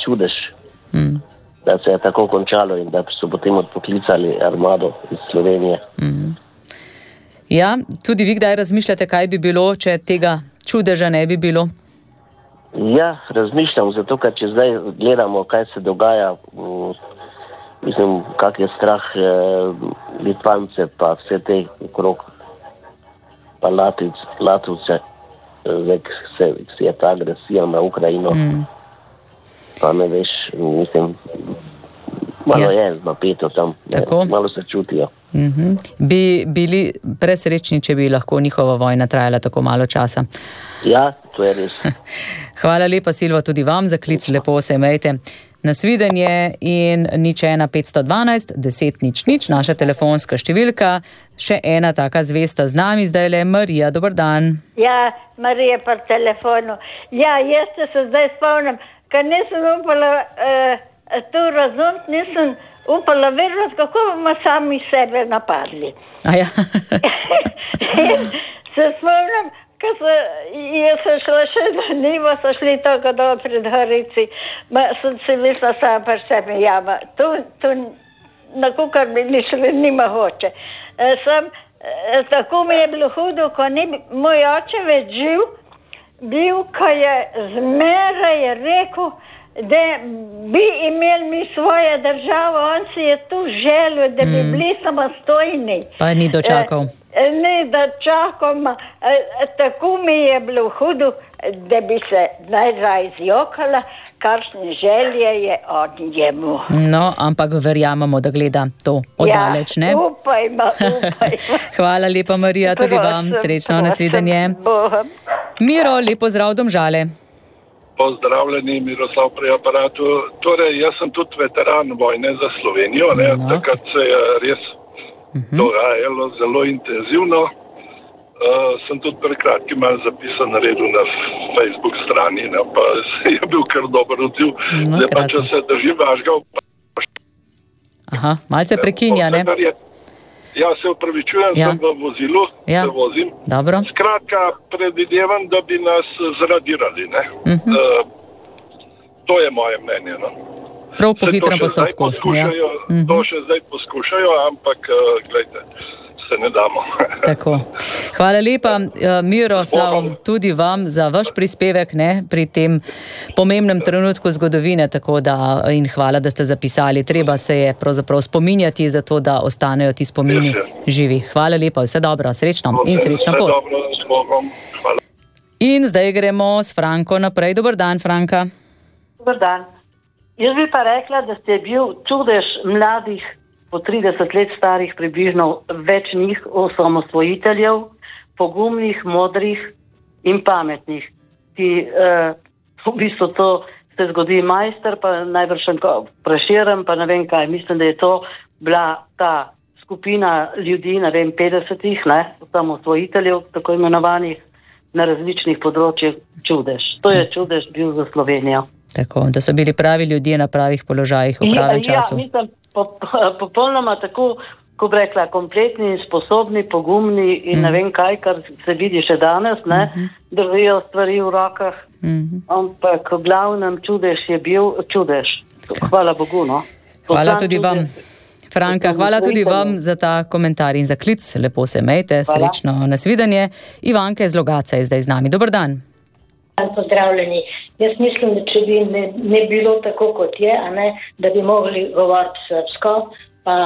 čudež, da se je tako končalo in da so potem odpoklicali armado iz Slovenije. Ja, tudi vi kdaj razmišljate, kaj bi bilo, če tega čudeža ne bi bilo? Ja, razmišljam, zato ker če zdaj gledamo, kaj se dogaja, mislim, kak je strah Litvance, pa vse te okrog, pa Latvce, se je ta agresija na Ukrajino, pa ne veš, mislim, malo je napeto tam, malo se čutijo. Bi bili presrečni, če bi lahko njihova vojna trajala tako malo časa. Ja, to je res. Hvala lepa, Silva, tudi vam za klic, lepo se imejte. Nasvidenje in 01 512 10 00, naša telefonska številka. Še ena taka zvesta z nami, zdaj le Marija, dober dan. Ja, Marija pa telefonu. Ja, jaz se zdaj spomnim, ker nisem upala to razumeti, nisem upala verjeti, kako bomo sami sebe napadli. Ja. Se spomnim, jaz sem šla še za Nivo, so šli tako dobro pred Horici, sem si mislila sama pri sebi, tu na kukar mi nima hoče. Tako mi je bilo hudo, ko ni moj oče več bil, ko je zmeraj rekel, da bi imeli mi svojo državo, on si je tu želel, da bi bili samostojni. Pa ni dočakal. Ne, da čakam, tako mi je bilo hudo, da bi se najraje zjokala, kakšne želje je od njemu. No, ampak verjamemo, da gleda to oddaleč, ne? Ja, upajmo. Hvala lepa, Marija, tudi vam, srečno, nasvidenje. Miro, lepo zdrav, Domžale. Pozdravljeni, Miroslav pri aparatu. Torej, jaz sem tudi veteran vojne za Slovenijo, takrat se je res dogajalo zelo intenzivno. Sem tudi prekratki malo zapisan naredil na Facebook strani, pa je bil kar dober odziv. Zdaj pa, če se držim vašega Aha, malce prekinja, ne? Ja, se upravičujem, sem v vozilu, se vozim. Dobro. Skratka, predvidevam, da bi nas zradirali, ne? To je moje mnenje, no. Prav po hitrem postopku. To še zdaj poskušajo, ampak, gledajte, se ne damo. Tako. Hvala lepa, Miroslav, tudi vam za vaš prispevek, ne, pri tem pomembnem trenutku zgodovine, tako da in hvala, da ste zapisali. Treba se je pravzaprav spominjati za to, da ostanejo ti spomini živi. Hvala lepa, vse dobro, srečno in srečno pot. In zdaj gremo s Franko naprej. Dober dan, Franka. Dober dan. Jaz bi pa rekla, da ste bil čudež mladih, po 30 let starih približno, več njih osamosvojiteljev, pogumnih, modrih in pametnih. Ki v bistvu to se zgodi Majster, pa najbrž Prešeren, pa ne vem kaj. Mislim, da je to bila ta skupina ljudi, ne vem, 50-ih, osamosvojiteljev, tako imenovanih, na različnih področjih čudež. To je čudež bil za Slovenijo. Tako, da so bili pravi ljudje na pravih položajih v pravem času. Ja, mislim, popolnoma tako, ko bi rekla, kompletni, sposobni, pogumni in ne vem kaj, kar se vidi še danes, držijo stvari v rokah, ampak v glavnem čudež je bil čudež. Hvala Bogu, no. Hvala tudi vam, Franka, hvala tudi vam za ta komentar in za klic. Lepo se imejte, srečno nasvidenje. Ivanka iz Logatca je zdaj z nami. Dober dan. Pozdravljeni. Jaz mislim, da če bi ne bilo tako, kot je, da bi mogli govoriti srpsko, pa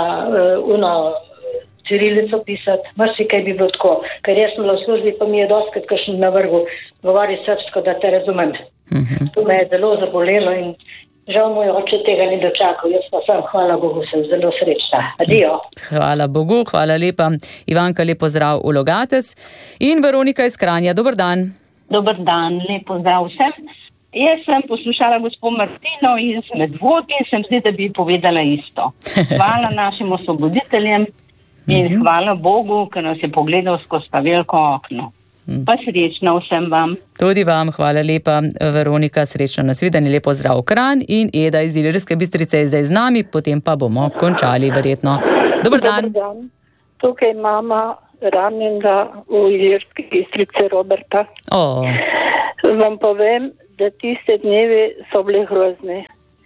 cirilico pisati, marsikaj bi bilo tako. Ker jaz sem bila v službi, pa mi je dostikrat kakšen na vrhu govori srpsko, da te razumem. To me je zelo zabolelo in žal moj oče tega ni dočakal. Jaz pa sem, hvala Bogu, sem zelo srečna. Adijo. Hvala Bogu, hvala lepa. Ivanka, lep pozdrav v Logatec. In Veronika iz Kranja, dober dan. Dober dan, lep pozdrav vsem. Jaz sem poslušala gospod Martino in sem medvod in sem zdaj, da bi povedala isto. Hvala našim osvoboditeljem in hvala Bogu, ker nas je pogledal skozi ta veliko okno. Pa srečno vsem vam. Tudi vam, hvala lepa, Veronika, srečno nasvidenje, lepo zdrav Kranj in Eda iz Ilirske Bistrice je zdaj z nami, potem pa bomo končali verjetno. Dober dan. Dober dan. Tukaj mama ranjenega v Ilirski Bistrici Roberta. Vam povem, da tiste dnevi so bili grozni.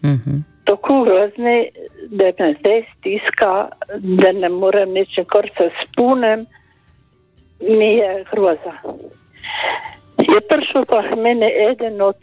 Tako grozni, da me zdaj stiska, da ne morem nič, kar se spunem, mi je groza. Je prišel pa mene eden od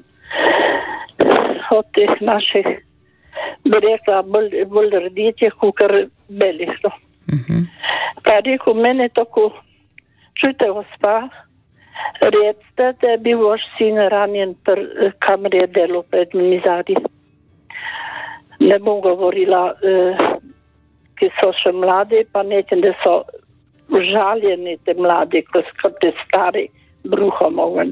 teh naših, bi rekla, bolj rdečih, kukar belih. Pa rekel, mene tako, čujte, gospa, recite, da je bil vaš sin ranjen, kamor je delal pred mizadi. Ne bom govorila, ki so še mladi, pa neče, da so užaljeni te mladi, ko skrte stari bruhom oven.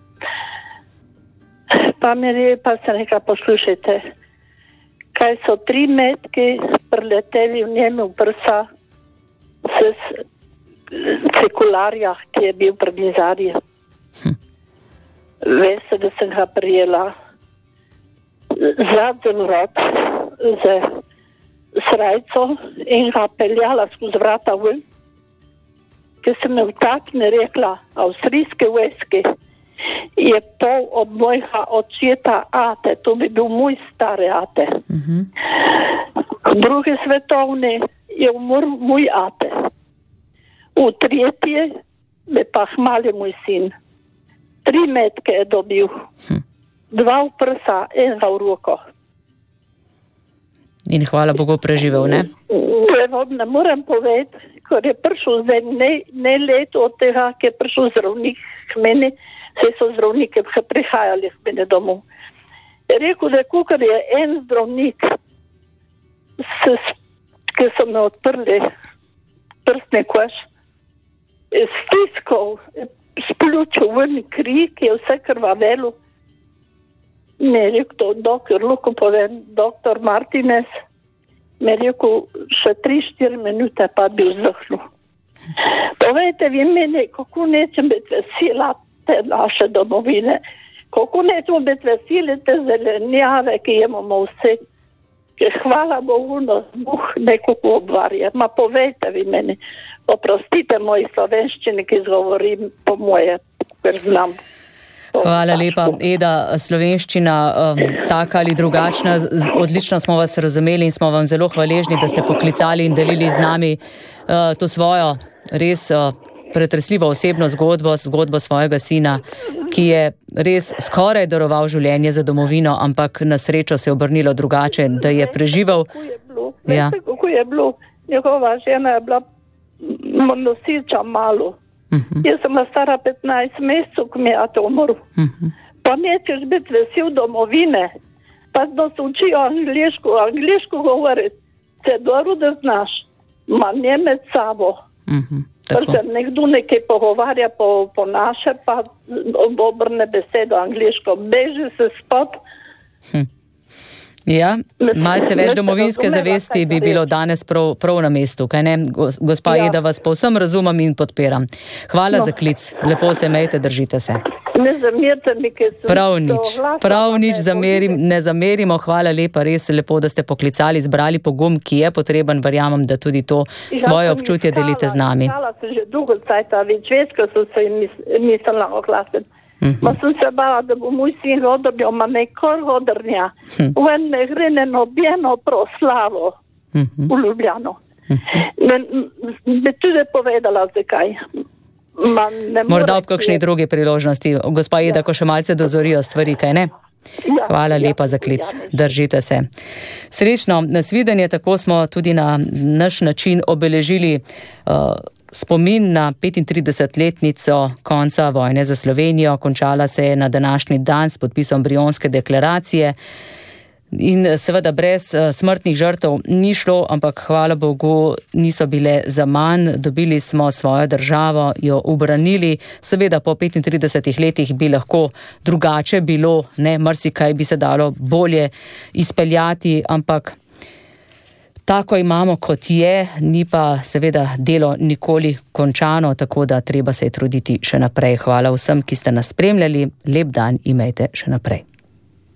Pa se nekaj poslušajte, kaj so 3 metki preleteli v njemu prsa s sekularja, ki je bil pred mizarjem. Veste, da sem ga prijela zadnji rod z srajco in ga peljala skozi vrata ven, ki se me vtakne, rekla, avstrijske vojske je pol od mojega očeta ate, to bi bil moj stari ate. V drugi svetovni je umrl moj ate. V tretji me pa hmali moj sin. 3 metke je dobil. 2 v prsa, 1 v roko. In hvala Bogu preživel, ne? Ne morem povedati, ker je prišel zdaj ne leto od tega, ki je prišel zdravnik k meni, vse so zdravnike prihajali k meni domov. Je rekel, da kukar je en zdravnik, ki so me odprli prstni koš, je stiskal, spljučil ven kri, ki je vse krvavelo. Mi je rekel, doktor Martinez, mi je rekel, še 3-4 minute pa bi vzdahnil. Povejte vi meni, kako nećem biti vesela te naše domovine, kako nećemo biti veseli te zelenjave, ki imamo vse, ki hvala Bogu nas Bog nekako obvarja. Ma povejte vi meni, oprostite moji slovenščini, ki izgovorim po moje, ker znam. Hvala lepa, Eda, slovenščina, taka ali drugačna, odlično smo vas razumeli in smo vam zelo hvaležni, da ste poklicali in delili z nami to svojo res pretresljivo osebno zgodbo svojega sina, ki je res skoraj daroval življenje za domovino, ampak na srečo se je obrnilo drugače, da je preživel. Veste, kako je bilo? Njegova žena je bila nosiča malo. Jaz sem bila stara 15 mesecev, ko mi je ate umrl. Pa nećeš biti vesel domovine, pa da se učijo angliško govoriti. Se dobro da znaš, ma ne med sabo. Ker se nekdo nekaj pogovarja po naše, pa obrne besedo angliško. Beži se spod. Ja, malce več domovinske zavesti bi bilo danes prav na mestu, kaj ne? Gospa Eda, vas povsem razumem in podpiram. Hvala za klic, lepo se imejte, držite se. Ne zamerite mi, ker sem prav nič ne zamerimo, hvala lepa, res lepo, da ste poklicali, zbrali pogum, ki je potreben, verjamem, da tudi to svoje občutje delite z nami. Iskala sem že dolgo cajta, več, ko sem se mislila oglasiti. Ma sem se bala, da bo moj sin hodrnil, ma nekor hodrnja. Ven ne gre na nobeno proslavo v Ljubljano. Bi tudi povedala, zakaj. Morda ob kakšni drugi priložnosti. Gospa Eda, ko še malce dozorijo stvari, kaj ne? Hvala lepa za klic. Držite se. Srečno nasvidenje, tako smo tudi na naš način obeležili spomin na 35-letnico konca vojne za Slovenijo. Končala se je na današnji dan s podpisom Brionske deklaracije in seveda brez smrtnih žrtev ni šlo, ampak hvala Bogu niso bile za manj. Dobili smo svojo državo, jo ubranili. Seveda po 35 letih bi lahko drugače bilo, ne, marsikaj bi se dalo bolje izpeljati, ampak tako imamo, kot je, ni pa seveda delo nikoli končano, tako da treba se je truditi še naprej. Hvala vsem, ki ste nas spremljali. Lep dan imejte še naprej.